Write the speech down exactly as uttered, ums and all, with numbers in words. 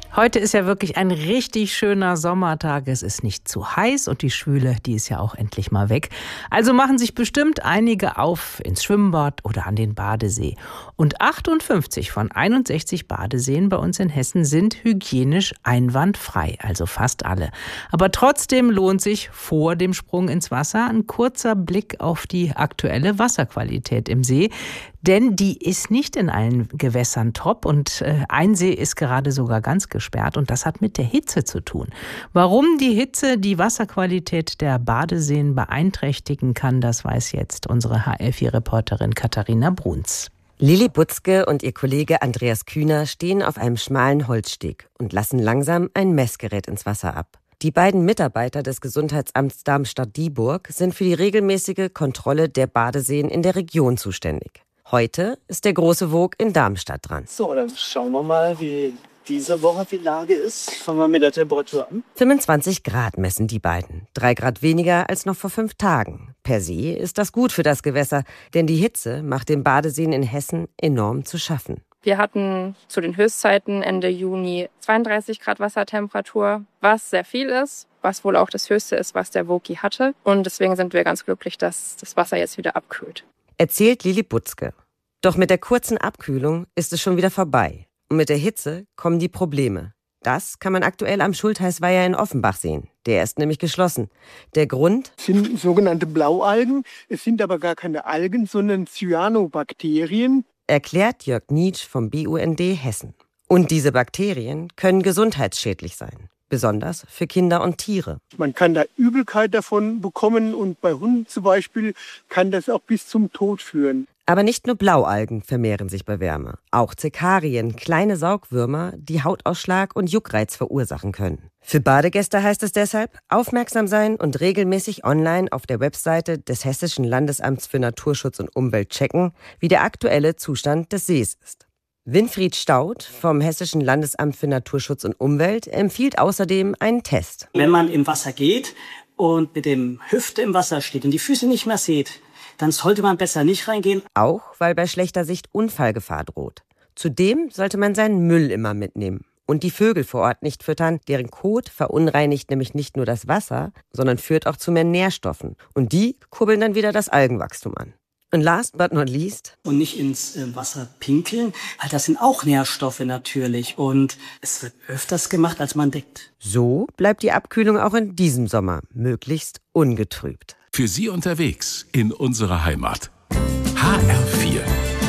Heute ist ja wirklich ein richtig schöner Sommertag. Es ist nicht zu heiß und die Schwüle, die ist ja auch endlich mal weg. Also machen sich bestimmt einige auf ins Schwimmbad oder an den Badesee. Und achtundfünfzig von einundsechzig Badeseen bei uns in Hessen sind hygienisch einwandfrei, also fast alle. Aber trotzdem lohnt sich vor dem Sprung ins Wasser ein kurzer Blick auf die aktuelle Wasserqualität im See. Denn die ist nicht in allen Gewässern top und äh, ein See ist gerade sogar ganz gesperrt und das hat mit der Hitze zu tun. Warum die Hitze die Wasserqualität der Badeseen beeinträchtigen kann, das weiß jetzt unsere H L vier Reporterin Katharina Bruns. Lili Butzke und ihr Kollege Andreas Kühner stehen auf einem schmalen Holzsteg und lassen langsam ein Messgerät ins Wasser ab. Die beiden Mitarbeiter des Gesundheitsamts Darmstadt-Dieburg sind für die regelmäßige Kontrolle der Badeseen in der Region zuständig. Heute ist der große Wog in Darmstadt dran. So, dann schauen wir mal, wie diese Woche die Lage ist. Fangen wir mit der Temperatur an. fünfundzwanzig Grad messen die beiden. Drei Grad weniger als noch vor fünf Tagen. Per se ist das gut für das Gewässer, denn die Hitze macht den Badeseen in Hessen enorm zu schaffen. Wir hatten zu den Höchstzeiten Ende Juni zweiunddreißig Grad Wassertemperatur, was sehr viel ist, was wohl auch das Höchste ist, was der Woki hatte. Und deswegen sind wir ganz glücklich, dass das Wasser jetzt wieder abkühlt. Erzählt Lili Butzke. Doch mit der kurzen Abkühlung ist es schon wieder vorbei. Und mit der Hitze kommen die Probleme. Das kann man aktuell am Schultheißweiher in Offenbach sehen. Der ist nämlich geschlossen. Der Grund? Es sind sogenannte Blaualgen. Es sind aber gar keine Algen, sondern Cyanobakterien. Erklärt Jörg Nietsch vom B U N D Hessen. Und diese Bakterien können gesundheitsschädlich sein. Besonders für Kinder und Tiere. Man kann da Übelkeit davon bekommen und bei Hunden zum Beispiel kann das auch bis zum Tod führen. Aber nicht nur Blaualgen vermehren sich bei Wärme. Auch Zekarien, kleine Saugwürmer, die Hautausschlag und Juckreiz verursachen können. Für Badegäste heißt es deshalb, aufmerksam sein und regelmäßig online auf der Webseite des Hessischen Landesamts für Naturschutz und Umwelt checken, wie der aktuelle Zustand des Sees ist. Winfried Staudt vom Hessischen Landesamt für Naturschutz und Umwelt empfiehlt außerdem einen Test. Wenn man im Wasser geht und mit dem Hüfte im Wasser steht und die Füße nicht mehr sieht, dann sollte man besser nicht reingehen. Auch weil bei schlechter Sicht Unfallgefahr droht. Zudem sollte man seinen Müll immer mitnehmen und die Vögel vor Ort nicht füttern. Deren Kot verunreinigt nämlich nicht nur das Wasser, sondern führt auch zu mehr Nährstoffen. Und die kurbeln dann wieder das Algenwachstum an. Und last but not least. Und nicht ins äh, Wasser pinkeln, weil das sind auch Nährstoffe natürlich. Und es wird öfters gemacht, als man denkt. So bleibt die Abkühlung auch in diesem Sommer möglichst ungetrübt. Für Sie unterwegs in unserer Heimat. H R vier